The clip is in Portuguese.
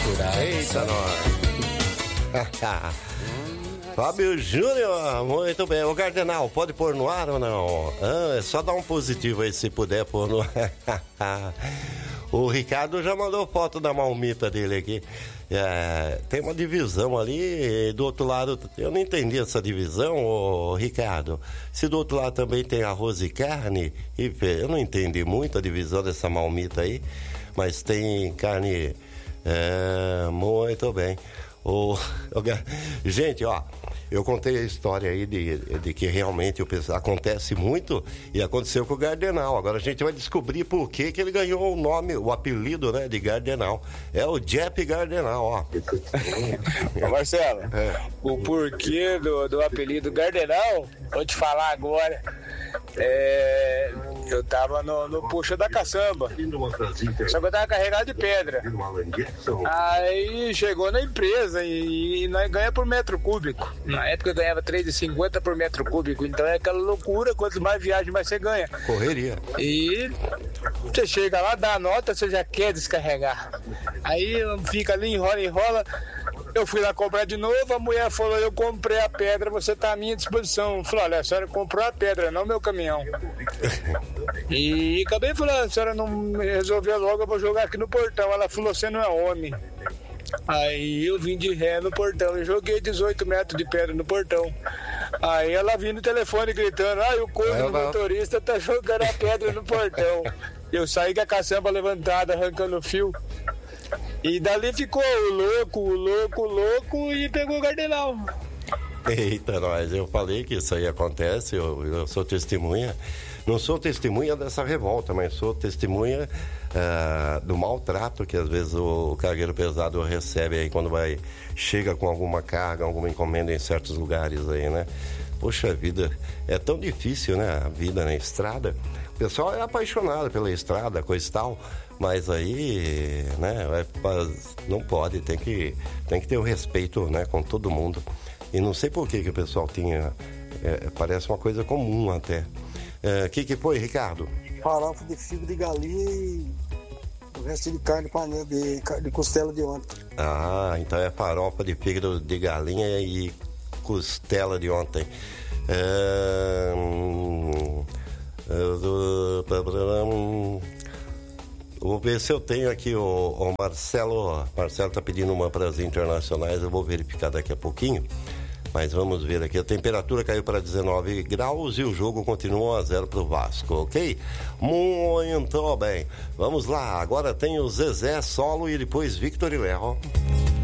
Eita, nós. Fábio Júnior, muito bem. O Cardenal, pode pôr no ar ou não? É só dar um positivo aí se puder pôr no ar. O Ricardo já mandou foto da malmita dele aqui. Tem uma divisão ali, do outro lado, eu não entendi essa divisão, ô Ricardo. Se do outro lado também tem arroz e carne, eu não entendi muito a divisão dessa malmita aí, mas tem carne, muito bem. Gente, ó, eu contei a história aí de que realmente acontece muito e aconteceu com o Gardenal. Agora a gente vai descobrir por que ele ganhou o nome, o apelido, né, de Gardenal. É o Jeff Gardenal, ó. Ô Marcelo, o porquê do apelido Gardenal, vou te falar agora. Eu tava no puxa da caçamba, só que eu tava carregado de pedra. Aí chegou na empresa e nós ganhamos por metro cúbico. Na época eu ganhava R$3,50 por metro cúbico, então é aquela loucura, quanto mais viagem mais você ganha. Correria. E você chega lá, dá a nota, você já quer descarregar. Aí fica ali, enrola. Eu fui lá comprar de novo, a mulher falou, eu comprei a pedra, você tá à minha disposição. Eu falei, olha, a senhora comprou a pedra, não meu caminhão. E acabei falando, a senhora não resolveu logo, eu vou jogar aqui no portão. Ela falou, você não é homem. Aí eu vim de ré no portão e joguei 18 metros de pedra no portão. Aí ela vindo no telefone gritando, o corno do motorista tá jogando a pedra no portão. Eu saí com a caçamba levantada, arrancando o fio. E dali ficou o louco e pegou o Gardenal. Eita, nós, eu falei que isso aí acontece, eu sou testemunha. Não sou testemunha dessa revolta, mas sou testemunha do maltrato que às vezes o cargueiro pesado recebe aí quando chega com alguma carga, alguma encomenda em certos lugares aí, né? Poxa vida, é tão difícil, né? A vida na estrada. O pessoal é apaixonado pela estrada, coisa e tal, mas aí, né? Não pode, tem que ter o respeito, né? Com todo mundo. E não sei por que o pessoal tinha, parece uma coisa comum até. Que foi, Ricardo? Farofa de fígado de galinha e o resto de carne panela de costela de ontem. Ah, então é farofa de fígado de galinha e costela de ontem. Vou ver se eu tenho aqui o Marcelo. Marcelo tá pedindo uma para as internacionais, eu vou verificar daqui a pouquinho. Mas vamos ver aqui, a temperatura caiu para 19 graus e o jogo continua 1-0 para o Vasco, ok? Muito bem, vamos lá, agora tem o Zezé solo e depois Victor e Léo.